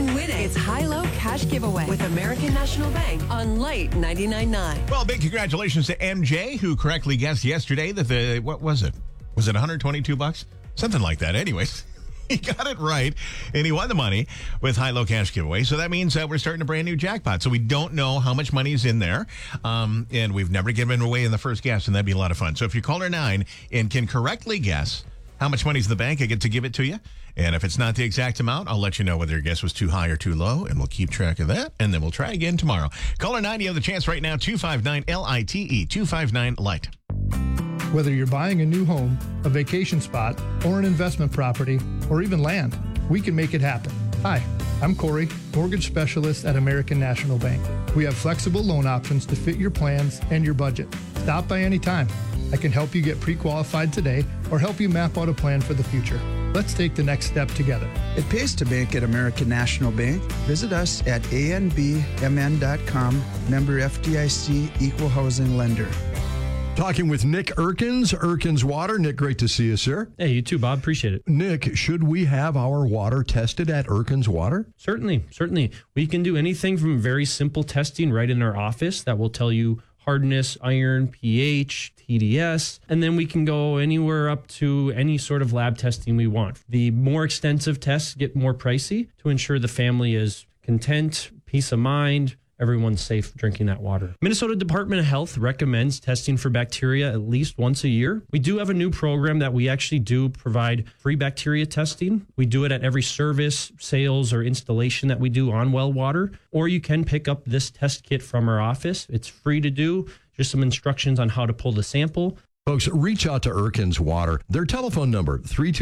and win it. It's high-low cash giveaway with American National Bank on Light 99.9. Well, big congratulations to MJ, who correctly guessed yesterday that what was it? Was it $122? Something like that. Anyways, he got it right, and he won the money with high-low cash giveaway. So that means we're starting a brand new jackpot. So we don't know how much money is in there, and we've never given away in the first guess, and that'd be a lot of fun. So if you call her 9 and can correctly guess how much money's in the bank, I get to give it to you. And if it's not the exact amount, I'll let you know whether your guess was too high or too low, and we'll keep track of that, and then we'll try again tomorrow. Caller 9, you have the chance right now, 259-LITE, 259-LIGHT. Whether you're buying a new home, a vacation spot, or an investment property, or even land, we can make it happen. Hi, I'm Corey, mortgage specialist at American National Bank. We have flexible loan options to fit your plans and your budget. Stop by anytime. I can help you get pre-qualified today or help you map out a plan for the future. Let's take the next step together. It pays to bank at American National Bank. Visit us at anbmn.com, member FDIC, equal housing lender. Talking with Nick Erkins Water. Nick, great to see you, sir. Hey, you too, Bob. Appreciate it. Nick, should we have our water tested at Erkins Water? Certainly. We can do anything from very simple testing right in our office that will tell you hardness, iron, pH, TDS, and then we can go anywhere up to any sort of lab testing we want. The more extensive tests get more pricey to ensure the family is content, peace of mind, everyone's safe drinking that water. Minnesota Department of Health recommends testing for bacteria at least once a year. We do have a new program that we actually do provide free bacteria testing. We do it at every service, sales, or installation that we do on well water. Or you can pick up this test kit from our office. It's free to do. Just some instructions on how to pull the sample. Folks, reach out to Erkins Water. Their telephone number,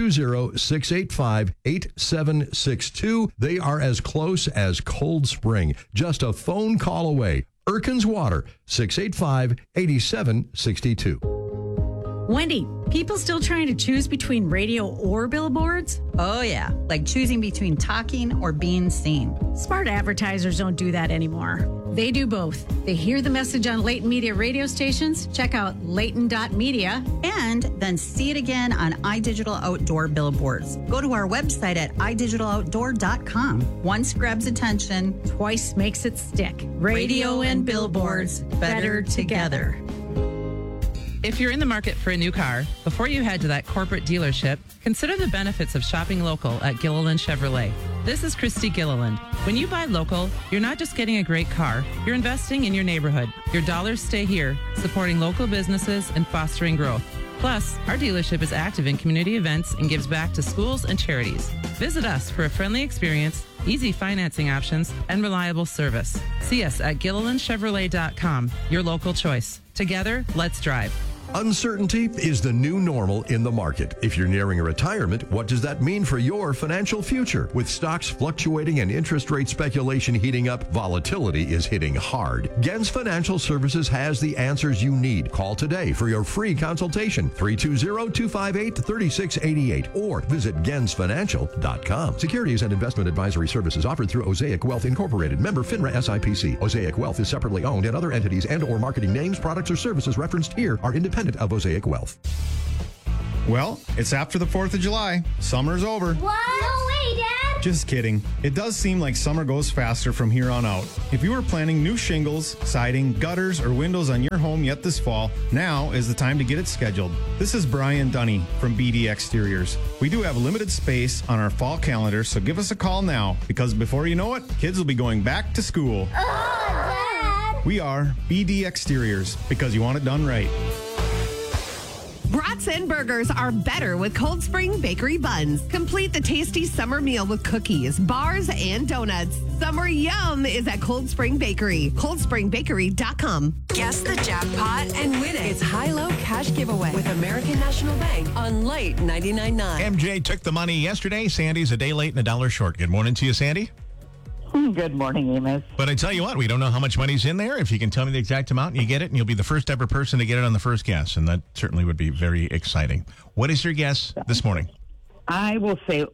320-685-8762. They are as close as Cold Spring. Just a phone call away. Erkins Water, 685-8762. Wendy, people still trying to choose between radio or billboards? Oh, yeah, like choosing between talking or being seen. Smart advertisers don't do that anymore. They do both. They hear the message on Leighton Media radio stations, check out Leighton.media, and then see it again on iDigital Outdoor billboards. Go to our website at idigitaloutdoor.com. Once grabs attention, twice makes it stick. Radio and billboards better together. If you're in the market for a new car, before you head to that corporate dealership, consider the benefits of shopping local at Gilliland Chevrolet. This is Christy Gilliland. When you buy local, you're not just getting a great car, you're investing in your neighborhood. Your dollars stay here, supporting local businesses and fostering growth. Plus, our dealership is active in community events and gives back to schools and charities. Visit us for a friendly experience, easy financing options, and reliable service. See us at GillilandChevrolet.com, your local choice. Together, let's drive. Uncertainty is the new normal in the market. If you're nearing a retirement, what does that mean for your financial future? With stocks fluctuating and interest rate speculation heating up, volatility is hitting hard. Gens Financial Services has the answers you need. Call today for your free consultation, 320-258-3688, or visit gensfinancial.com. Securities and investment advisory services offered through Osaic Wealth Incorporated, member FINRA SIPC. Osaic Wealth is separately owned, and other entities and or marketing names, products, or services referenced here are independent of Osaic Wealth. Well, it's after the 4th of July. Summer's over. What? No way, Dad! Just kidding. It does seem like summer goes faster from here on out. If you are planning new shingles, siding, gutters, or windows on your home yet this fall, now is the time to get it scheduled. This is Brian Dunny from BD Exteriors. We do have limited space on our fall calendar, so give us a call now, because before you know it, kids will be going back to school. Oh, Dad! We are BD Exteriors, because you want it done right. Brats and burgers are better with Cold Spring Bakery buns. Complete the tasty summer meal with cookies, bars, and donuts. Summer yum is at Cold Spring Bakery. ColdSpringBakery.com. Guess the jackpot and win it. It's high-low cash giveaway with American National Bank on Light 99.9. MJ took the money yesterday. Sandy's a day late and $1 short. Good morning to you, Sandy. Good morning, Amos. But I tell you what, we don't know how much money's in there. If you can tell me the exact amount and you get it, and you'll be the first ever person to get it on the first guess, and that certainly would be very exciting. What is your guess this morning? I will say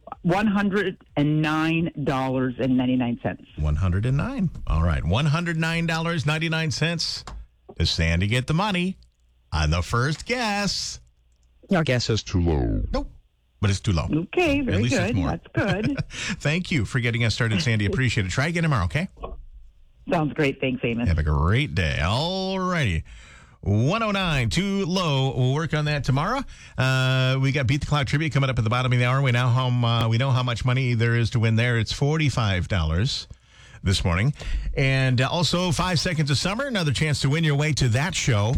$109.99. 109. All right, $109.99. Does Sandy get the money on the first guess? Your guess is too low. Nope. but it's too low. Okay, At very least it's good. more. That's good. Thank you for getting us started, Sandy. Appreciate it. Try again tomorrow, okay? Sounds great. Thanks, Amos. Have a great day. All righty. 109, too low. We'll work on that tomorrow. We got Beat the Clock trivia coming up at the bottom of the hour. We know how much money there is to win there. It's $45 this morning. And also 5 Seconds of Summer, another chance to win your way to that show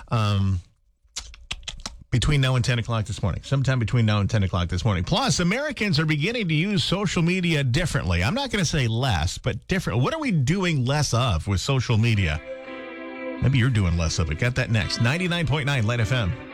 between now and 10 o'clock this morning. Sometime between now and 10 o'clock this morning. Plus, Americans are beginning to use social media differently. I'm not going to say less, but different. What are we doing less of with social media? Maybe you're doing less of it. Got that next. 99.9 Light FM.